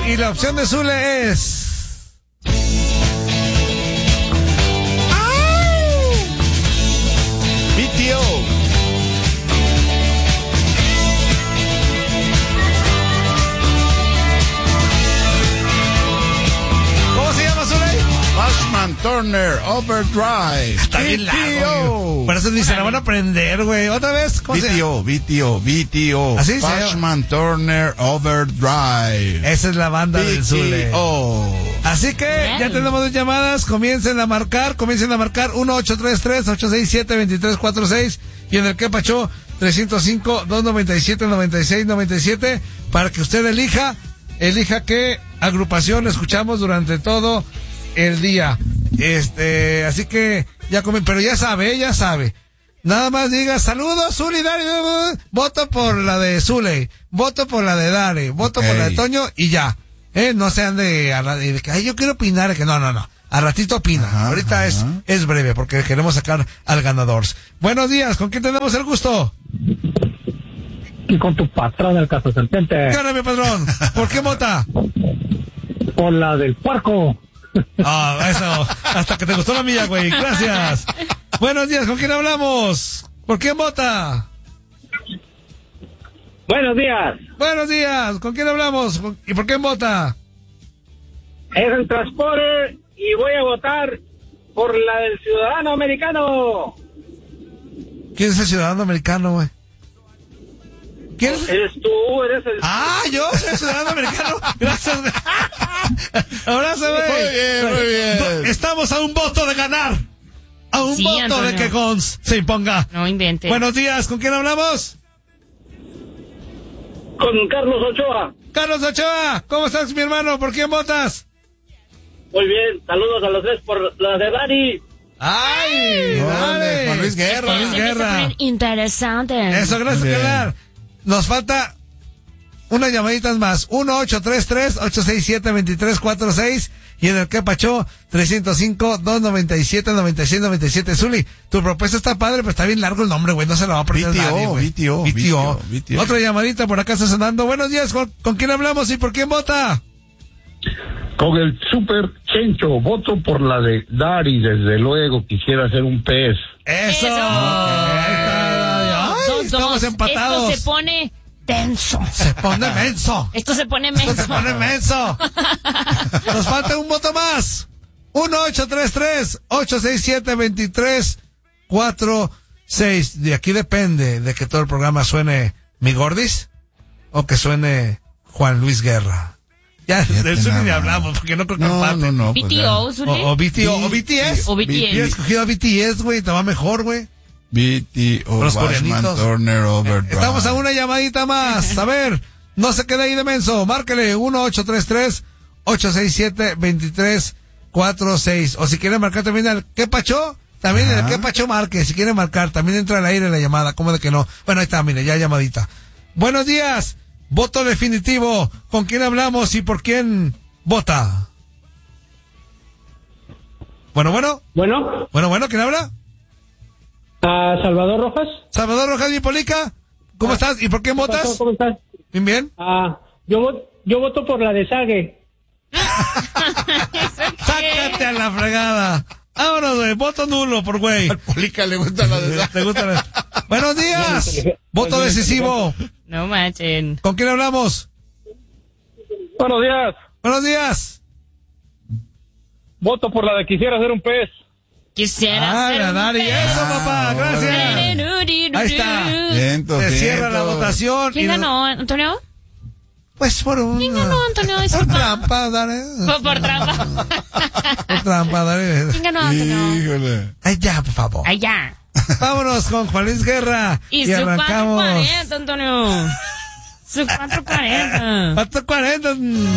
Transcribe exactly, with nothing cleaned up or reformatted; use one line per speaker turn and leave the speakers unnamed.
y la opción de Zule es...
B T O.
¿Cómo se llama, Zule?
Bashman Turner Overdrive.
Está bien largo. Por eso ni se la van a aprender, güey. Otra vez. ¿Cómo se llama?
B T O, B T O.
Así se
Bashman Turner Overdrive.
Esa es la banda del Zule.
B T O.
Así que ya tenemos dos llamadas. Comiencen a marcar. Comiencen a marcar uno ocho tres tres, ocho seis siete, dos tres cuatro seis. Y en el que Pacho trescientos cinco, doscientos noventa y siete, noventa y seis, noventa y siete. Para que usted elija. Elija qué agrupación escuchamos durante todo el día. Este, así que ya comen, pero ya sabe, ya sabe. Nada más diga saludos, Zule y Dari. Voto por la de Zule, voto por la de Dari, voto okay. por la de Toño y ya. Eh, no sean de, de que ay, yo quiero opinar, que no, no, no. A ratito opina. Ajá, ahorita ajá. es es breve porque queremos sacar al ganador. Buenos días, ¿con quién tenemos el gusto?
Y con tu patrón, el Caso Serpiente.
¿Qué onda, mi patrón? ¿Por qué vota?
Por la del puerco.
Ah, eso. Hasta que te gustó la mía, güey. Gracias. Buenos días, ¿con quién hablamos? ¿Por quién vota?
Buenos días.
Buenos días, ¿con quién hablamos? ¿Y por quién vota?
Es el Transporte y voy a votar por la del ciudadano americano.
¿Quién es el ciudadano americano, güey? ¿Quién es?
Eres tú, eres el...
Ah, yo soy ciudadano americano. Gracias. Abrazo, güey.
Muy bien, muy bien.
Estamos a un voto de ganar. A un
sí,
voto
Antonio.
de que Gons se imponga.
No invente.
Buenos días, ¿con quién hablamos?
Con Carlos Ochoa.
Carlos Ochoa, ¿cómo estás, mi hermano? ¿Por quién votas?
Muy bien, saludos a los tres por la de Dani.
¡Ay!
No,
¡Dale!
Juan Luis Guerra.
Juan Luis Guerra.
Interesante.
Eso, gracias, Guerra. Nos falta unas llamaditas más. uno ocho tres tres, ocho seis siete, dos tres cuatro seis. Y en el que Pacho, trescientos cinco, doscientos noventa y siete, noventa y seis, noventa y siete. Zuli, tu propuesta está padre, pero está bien largo el nombre, güey. No se la va a aprender nadie, güey.
B T O, B T O, B T O.
Otra llamadita por acá está sonando. Buenos días, ¿con, ¿con quién hablamos y por quién vota?
Con el Super Chencho, voto por la de Dari, desde luego, quisiera hacer un pez.
¡Eso!
¡Eso!
Ahí está. Ay,
Dos,
estamos
dos.
empatados.
Esto se pone tenso.
Se pone menso.
Esto se pone menso.
Esto se pone menso. Nos falta un voto más. uno ocho tres tres, ocho seis siete, dos tres cuatro seis. De aquí depende de que todo el programa suene Mi Gordis o que suene Juan Luis Guerra. Ya, del Zuli ni hablamos, porque no creo que
no,
empate.
no, no,
B T O, Zuli.
O, o B T O, o B T S.
O B T S.
Yo he escogido a B T S, güey, te va mejor, güey.
B T O,
Los
Bashman
coreanitos.
Turner Overdrive.
Estamos a una llamadita más. A ver, no se quede ahí de menso. Márquele uno ocho tres tres, ocho seis siete, dos tres cuatro seis. O si quiere marcar también el ¿qué Pacho? También Ajá. el ¿qué Pacho marque? Si quiere marcar, también entra al aire la llamada. ¿Cómo de que no? Bueno, ahí está, mire, ya llamadita. Buenos días. Voto definitivo. ¿Con quién hablamos y por quién vota? Bueno, bueno.
Bueno.
Bueno, bueno, ¿quién habla?
A Salvador Rojas.
Salvador Rojas y Polica. ¿Cómo ah, estás? ¿Y por quién votas?
Pasó, ¿cómo estás?
Bien, bien.
Ah, yo, yo voto por la de Sague.
Sácate a la fregada. Vámonos, güey. Voto nulo por güey.
Al Polica le gusta la de
¿Te gusta la... Buenos días. Voto decisivo.
No manchen.
¿Con quién hablamos?
Buenos días.
Buenos días.
Voto por la de quisiera hacer un pez.
Quisiera
ah,
ser un
Dari,
pez.
eso, papá. Gracias. Ahí está.
Ciento,
Se cierra
ciento.
la votación.
¿Quién
y
ganó, Antonio?
Pues por un...
¿Quién ganó, Antonio?
Por
Disculpa.
trampa, Dari.
Por, por trampa.
Por trampa, Dari.
¿Quién ganó, Antonio?
Híjole.
Ay, ya, por favor.
Ay, ya.
Vámonos con Juan Luis Guerra.
Y,
Y,
su
arrancamos.
cuatro cuarenta, Antonio. Su cuatro cuarenta.
cuatro cuarenta.